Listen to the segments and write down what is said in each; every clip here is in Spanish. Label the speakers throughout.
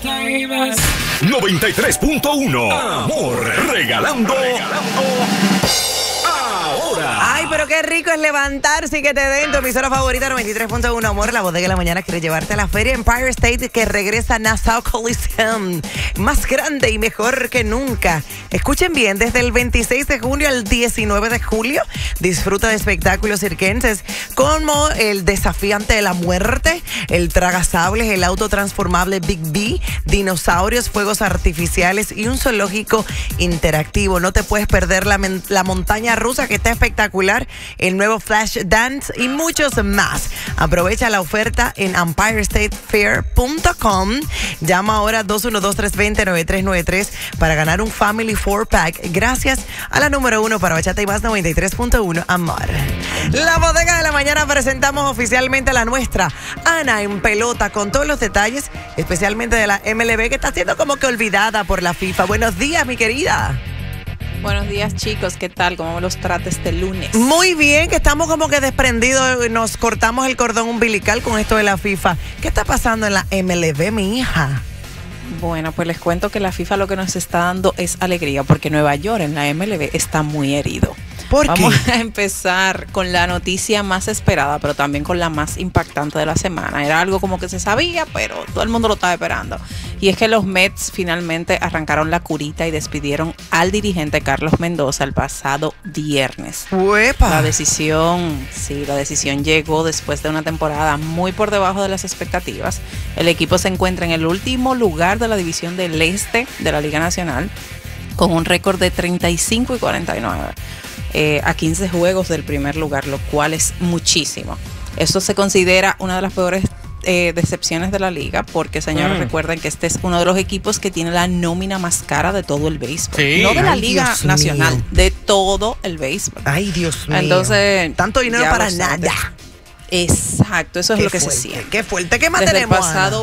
Speaker 1: 93.1 Amor, regalando ahora.
Speaker 2: Ay, pero qué rico es levantarse y que te den tu emisora favorita 93.1 Amor. La bodega de la mañana quiere llevarte a la feria Empire State que regresa a Nassau Coliseum. Más grande y mejor que nunca. Escuchen bien, desde el 26 de junio al 19 de julio disfruta de espectáculos circenses como el desafiante de la muerte, el tragasables, el auto transformable Big B, dinosaurios, fuegos artificiales y un zoológico interactivo. No te puedes perder la montaña rusa que está espectacular, el nuevo Flash Dance y muchos más. Aprovecha la oferta en EmpireStateFair.com. Llama ahora 212-320-9393 para ganar un Family 4-Pack gracias a la número 1 para Bachata y Más 93.1 Amor. La bodega de la mañana presentamos oficialmente a la nuestra, Ana en pelota, con todos los detalles, especialmente de la MLB que está siendo como que olvidada por la FIFA. Buenos días, mi querida.
Speaker 3: Buenos días, chicos. ¿Qué tal? ¿Cómo me los trata este lunes?
Speaker 2: Muy bien, que estamos como que desprendidos. Nos cortamos el cordón umbilical con esto de la FIFA. ¿Qué está pasando en la MLB, mi hija?
Speaker 3: Bueno, pues les cuento que la FIFA lo que nos está dando es alegría, porque Nueva York en la MLB está muy herido. Vamos a empezar con la noticia más esperada, pero también con la más impactante de la semana. Era algo como que se sabía, pero todo el mundo lo estaba esperando. Y es que los Mets finalmente arrancaron la curita y despidieron al dirigente Carlos Mendoza el pasado viernes.
Speaker 2: ¡Uepa!
Speaker 3: La decisión llegó después de una temporada muy por debajo de las expectativas. El equipo se encuentra en el último lugar de la división del Este de la Liga Nacional, con un récord de 35-49. A 15 juegos del primer lugar, lo cual es muchísimo. Eso se considera una de las peores decepciones de la liga, porque, señores, recuerden que este es uno de los equipos que tiene la nómina más cara de todo el béisbol. Sí. No de la Liga Nacional, de todo el béisbol.
Speaker 2: Ay, Dios mío.
Speaker 3: Entonces,
Speaker 2: tanto dinero para nada.
Speaker 3: Exacto, eso es lo que se siente.
Speaker 2: Qué fuerte. ¿Qué más tenemos,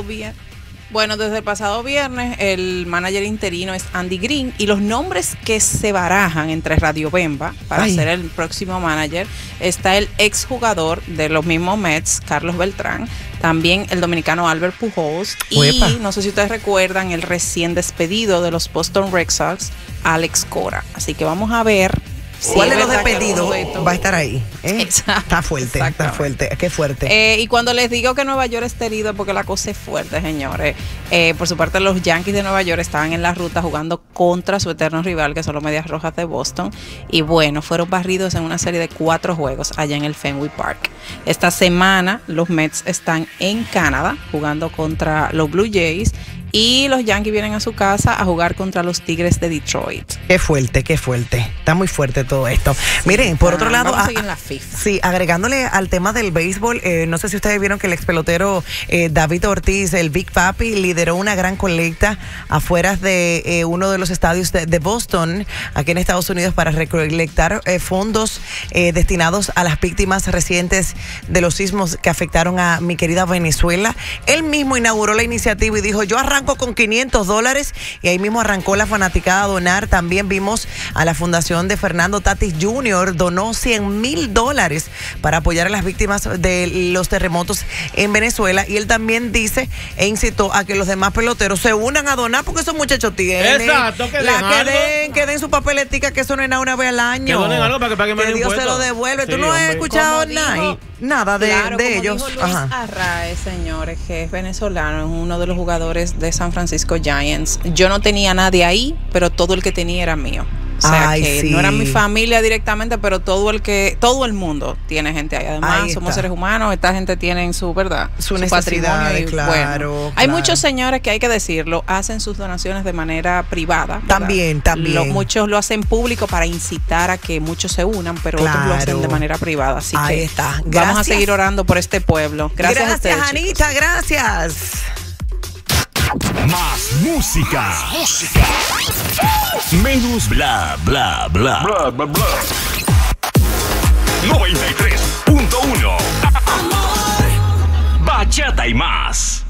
Speaker 3: desde el pasado viernes, el manager interino es Andy Green, y los nombres que se barajan entre Radio Bemba para ser el próximo manager está el exjugador de los mismos Mets, Carlos Beltrán, también el dominicano Albert Pujols, y no sé si ustedes recuerdan el recién despedido de los Boston Red Sox, Alex Cora. Así que vamos a ver.
Speaker 2: ¿Cuál de los despedidos va a estar ahí? Está fuerte, qué fuerte.
Speaker 3: Y cuando les digo que Nueva York está herido, porque la cosa es fuerte, señores. Por su parte, los Yankees de Nueva York estaban en la ruta jugando contra su eterno rival, que son los Medias Rojas de Boston. Y bueno, fueron barridos en una serie de 4 juegos allá en el Fenway Park. Esta semana, los Mets están en Canadá jugando contra los Blue Jays. Y los Yankees vienen a su casa a jugar contra los Tigres de Detroit.
Speaker 2: Qué fuerte, qué fuerte. Está muy fuerte todo esto. Sí, miren, por otro lado,
Speaker 3: vamos a seguir en la FIFA.
Speaker 2: Sí, agregándole al tema del béisbol, no sé si ustedes vieron que el expelotero David Ortiz, el Big Papi, lideró una gran colecta afuera de uno de los estadios de Boston, aquí en Estados Unidos, para recolectar fondos destinados a las víctimas recientes de los sismos que afectaron a mi querida Venezuela. Él mismo inauguró la iniciativa y dijo: yo arranco con $500, y ahí mismo arrancó la fanaticada a donar. También vimos a la fundación de Fernando Tatis Jr. donó $100,000 para apoyar a las víctimas de los terremotos en Venezuela, y él también dice e incitó a que los demás peloteros se unan a donar, porque esos muchachos tienen.
Speaker 4: Exacto, que
Speaker 2: den su papeletica, que eso no es nada, una vez al año.
Speaker 4: Que donen algo para que paguen
Speaker 2: que Dios se lo devuelve. Sí, tú no has escuchado nada de ellos.
Speaker 3: Dijo Luis Arraez, señores, que es venezolano, es uno de los jugadores de San Francisco Giants. Yo no tenía nadie ahí, pero todo el que tenía era mío. O sea, no era mi familia directamente, pero todo el mundo tiene gente ahí. Además, somos seres humanos, esta gente tiene su patrimonio. Y
Speaker 2: claro,
Speaker 3: hay muchos señores que, hay que decirlo, hacen sus donaciones de manera privada, ¿verdad?
Speaker 2: También.
Speaker 3: Muchos lo hacen público para incitar a que muchos se unan, pero otros lo hacen de manera privada. Así
Speaker 2: ahí
Speaker 3: que
Speaker 2: está.
Speaker 3: Vamos a seguir orando por este pueblo. Gracias a ustedes,
Speaker 2: Anita,
Speaker 3: chicos.
Speaker 2: gracias.
Speaker 1: Más música. Menos bla, bla, bla. 93.1 Amor, Bachata y Más.